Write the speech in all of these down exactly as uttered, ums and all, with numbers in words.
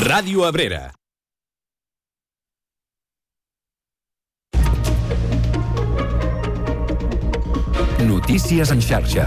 Ràdio Abrera. Notícies en xarxa.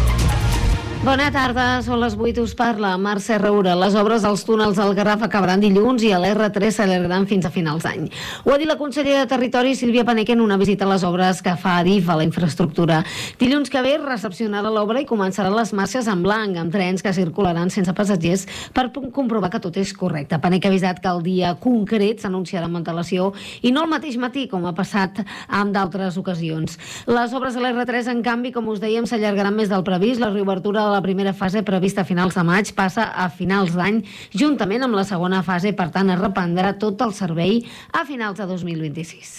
Bona tarda, són les vuit, us parla Mercè Roura. Les obres als túnels del Garraf acabaran dilluns i a l'erre tres s'allargaran fins a finals d'any. Ho ha dit la consellera de Territori, Sílvia Paneque, en una visita a les obres que fa Adif a la infraestructura. Dilluns que ve recepcionarà l'obra i començaran les marxes en blanc, amb trens que circularan sense passatgers per comprovar que tot és correcte. Paneque ha avisat que el dia concret s'anunciarà amb antelació i no el mateix matí, com ha passat en d'altres ocasions. Les obres a l'erre tres, en canvi, com us dèiem, s'allargaran més del previst. La reobertura de la primera fase prevista a finals de maig passa a finals d'any, juntament amb la segona fase, per tant es reprendrà tot el servei a finals de dos mil vint-i-sis.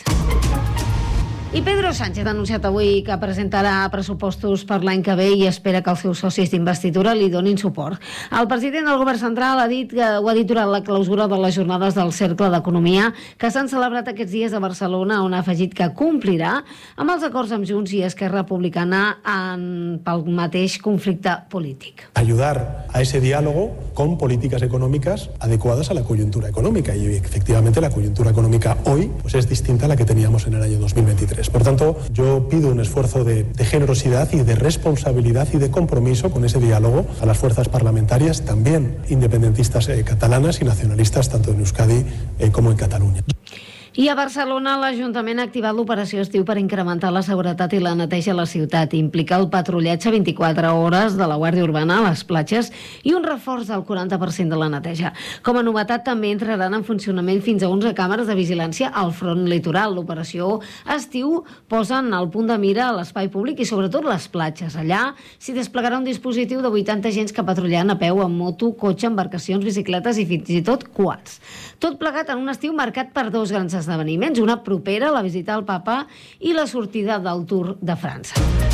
I Pedro Sánchez ha anunciat avui que presentarà pressupostos per l'any que ve i espera que els seus socis d'investidura li donin suport. El president del govern central ha dit que ho ha dit durant la clausura de les jornades del Cercle d'Economia que s'han celebrat aquests dies a Barcelona, on ha afegit que complirà amb els acords amb Junts i Esquerra Republicana en, pel mateix conflicte polític. Ayudar a ese diálogo con políticas económicas adecuadas a la coyuntura económica, y efectivamente la coyuntura económica hoy pues es distinta a la que teníamos en el año dos mil veintitrés. Por tanto, yo pido un esfuerzo de, de generosidad y de responsabilidad y de compromiso con ese diálogo a las fuerzas parlamentarias, también independentistas eh, catalanas y nacionalistas, tanto en Euskadi eh, como en Cataluña. I a Barcelona l'Ajuntament ha activat l'operació estiu per incrementar la seguretat i la neteja a la ciutat. Implica el patrullatge vint-i-quatre hores de la Guàrdia Urbana a les platges i un reforç del quaranta per cent de la neteja. Com a novetat, també entraran en funcionament fins a onze càmeres de vigilància al front litoral. L'operació estiu posa en el punt de mira a l'espai públic i sobretot les platges. Allà s'hi desplegarà un dispositiu de vuitanta agents que patrullaran a peu, amb moto, cotxe, embarcacions, bicicletes i fins i tot quads. Tot plegat en un estiu marcat per dos grans esdeveniments, una propera, la visita al Papa, i la sortida del Tour de França.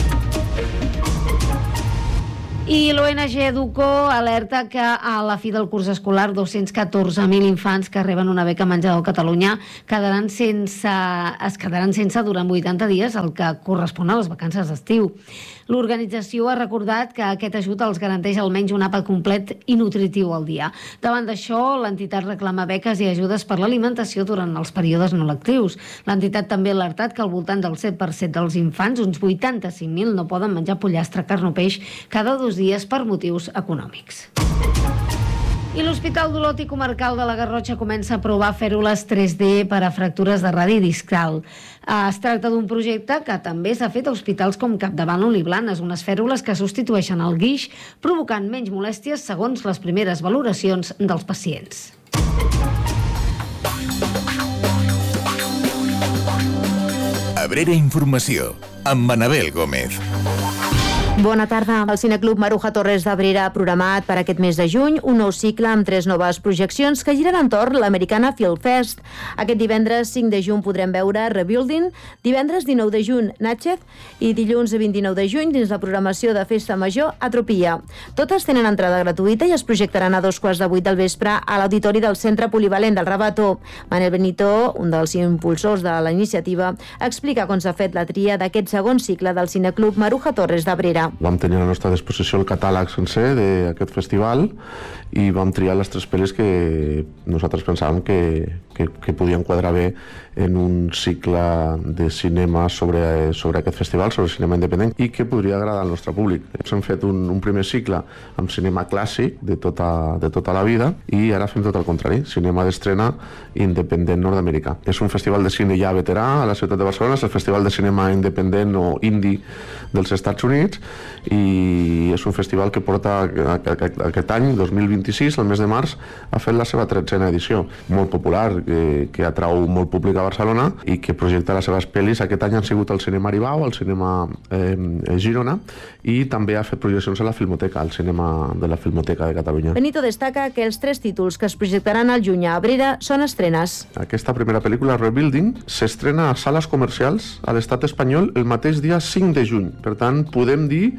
I l'O N G Educo alerta que a la fi del curs escolar dos-cents catorze mil infants que reben una beca menjador a Catalunya quedaran sense, es quedaran sense durant vuitanta dies, el que correspon a les vacances d'estiu. L'organització ha recordat que aquest ajut els garanteix almenys un àpat complet i nutritiu al dia. Davant d'això, l'entitat reclama beques i ajudes per l'alimentació durant els períodes no lectius. L'entitat també ha alertat que al voltant del set per cent dels infants, uns vuitanta-cinc mil, no poden menjar pollastre, carn o peix cada dos dies per motius econòmics. I l'Hospital d'Olot i Comarcal de la Garrotxa comença a provar fèrula tres D per a fractures de radi discal. Es tracta d'un projecte que també s'ha fet a hospitals com Capdavant i Blanes, unes fèrules que substitueixen el guix, provocant menys molèsties segons les primeres valoracions dels pacients. Abrera Informació, amb Manabel Gómez. Bona tarda. El Cineclub Maruja Torres d'Abrera ha programat per aquest mes de juny un nou cicle amb tres noves projeccions que giren entorn l'Americana Film Fest. Aquest divendres cinc de juny podrem veure Rebuilding, divendres dinou de juny Natchez i dilluns vint-i-nou de juny dins la programació de Festa Major Atropia. Totes tenen entrada gratuïta i es projectaran a dos quarts de vuit del vespre a l'auditori del Centre Polivalent del Rabato. Manel Benito, un dels impulsors de la iniciativa, explica com s'ha fet la tria d'aquest segon cicle del Cineclub Maruja Torres d'Abrera. Vam tenir a la nostra disposició el catàleg sencer d'aquest festival i vam triar les tres pel·lis que nosaltres pensàvem que, que, que podien quadrar bé en un cicle de cinema sobre, sobre aquest festival, sobre cinema independent, i que podria agradar al nostre públic. Hem fet un, un primer cicle amb cinema clàssic de tota, de tota la vida i ara fem tot el contrari, cinema d'estrena independent nord-americà. És un festival de cine ja veterà a la ciutat de Barcelona, és el festival de cinema independent o indie dels Estats Units i és un festival que porta aquest any, dos mil vint-i-sis, el mes de març, ha fet la seva tretzena edició. Molt popular, que, que atrau molt públic a Barcelona i que projecta les seves pel·lis. Aquest any han sigut al Cinema Aribau, al Cinema eh, Girona, i també ha fet projeccions a la Filmoteca, al cinema de la Filmoteca de Catalunya. Benito destaca que els tres títols que es projectaran al juny a Abrera són estrenes. Aquesta primera pel·lícula, Rebuilding, s'estrena a sales comercials a l'estat espanyol el mateix dia cinc de juny. Per tant, podem dir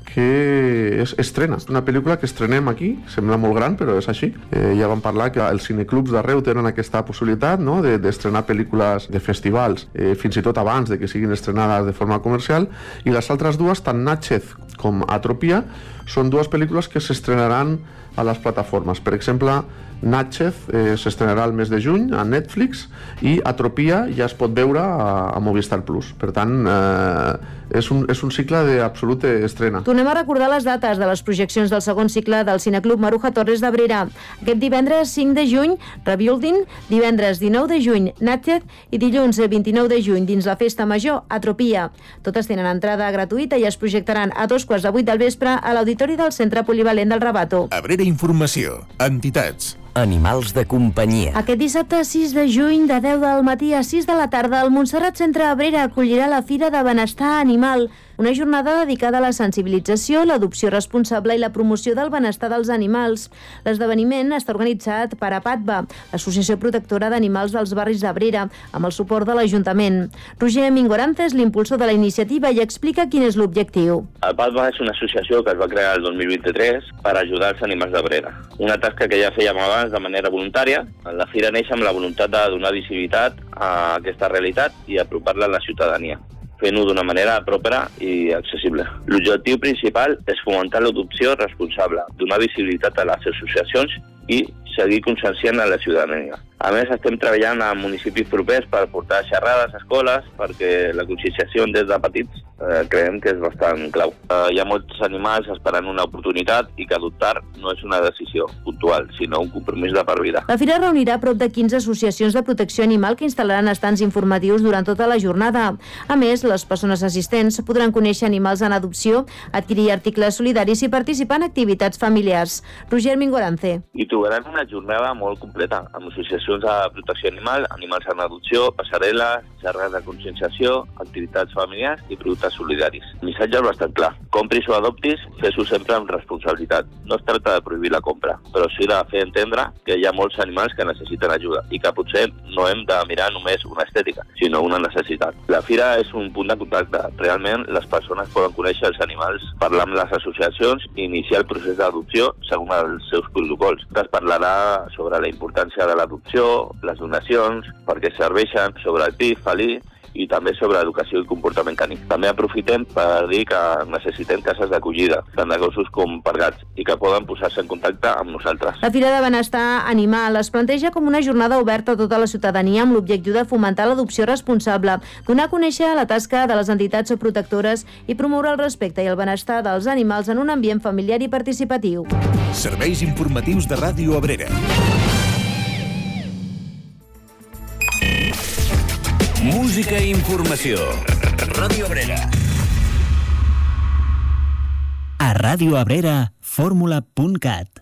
que es estrena. Una pel·lícula que estrenem aquí, sembla molt gran, però és així. Eh, ja vam parlar que els cineclubs d'arreu tenen aquesta possibilitat, no?, de, d'estrenar pel·lícules de festivals, eh, fins i tot abans de que siguin estrenades de forma comercial, i les altres dues, tant Natchez com Atropia, són dues pel·lícules que s'estrenaran a les plataformes. Per exemple, Natchez eh, s'estrenarà el mes de juny a Netflix i Atropia ja es pot veure a, a Movistar Plus. Per tant, eh, és, un, és un cicle d'absoluta estrena. Tornem a recordar les dates de les projeccions del segon cicle del Cineclub Maruja Torres d'Abrera. Aquest divendres cinc de juny, Rebuilding, divendres dinou de juny, Natchez, i dilluns vint-i-nou de juny, dins la Festa Major, Atropia. Totes tenen entrada gratuïta i es projectaran a dos quarts de vuit del vespre a l'Auditori del Centre Polivalent del Rabato. Abrera Informació. Entitats. Animals de companyia. Aquest dissabte sis de juny, de deu del matí a sis de la tarda, el Montserrat Centre Abrera acollirà la Fira de Benestar Animal, una jornada dedicada a la sensibilització, l'adopció responsable i la promoció del benestar dels animals. L'esdeveniment està organitzat per APATBA, l'Associació Protectora d'Animals dels Barris d'Abrera, amb el suport de l'Ajuntament. Roger Mingorance és l'impulsor de la iniciativa i explica quin és l'objectiu. APATBA és una associació que es va crear el dos mil vint-i-tres per ajudar els animals d'Abrera. Una tasca que ja fèiem abans de manera voluntària. La Fira neix amb la voluntat de donar visibilitat a aquesta realitat i apropar-la a la ciutadania, fent-ho d'una manera pròpera i accessible. L'objectiu principal és fomentar l'adopció responsable, donar visibilitat a les associacions i seguir conscienciant a la ciutadania. A més, estem treballant a municipis propers per portar xerrades a escoles, perquè la conscienciació des de petits eh, creiem que és bastant clau. Eh, hi ha molts animals esperant una oportunitat i que adoptar no és una decisió puntual, sinó un compromís de per vida. La Fira reunirà prop de quinze associacions de protecció animal que instal·laran estants informatius durant tota la jornada. A més, les persones assistents podran conèixer animals en adopció, adquirir articles solidaris i participar en activitats familiars. Roger Mingorance. I trobaran una jornada molt completa, amb associacions de protecció animal, animals en adopció, passarel·les, xerrades de conscienciació, activitats familiars i productes solidaris. El missatge és bastant clar. Compris o adoptis, fes-ho sempre amb responsabilitat. No es tracta de prohibir la compra, però sí de fer entendre que hi ha molts animals que necessiten ajuda i que potser no hem de mirar només una estètica, sinó una necessitat. La Fira és un punt de contacte. Realment, les persones poden conèixer els animals, parlar amb les associacions i iniciar el procés d'adopció segons els seus protocols. Es parlarà sobre la importància de l'adopció, les donacions, per què serveixen, sobre el P I F, felí, i també sobre educació i comportament caní. També aprofitem per dir que necessitem cases d'acollida, tant de gossos com per gats, i que poden posar-se en contacte amb nosaltres. La Fira de Benestar Animal es planteja com una jornada oberta a tota la ciutadania amb l'objectiu de fomentar l'adopció responsable, donar a conèixer la tasca de les entitats protectores i promoure el respecte i el benestar dels animals en un ambient familiar i participatiu. Serveis informatius de Ràdio Abrera. Música i informació. Ràdio Abrera. A Ràdio Abrera, fórmula punt cat.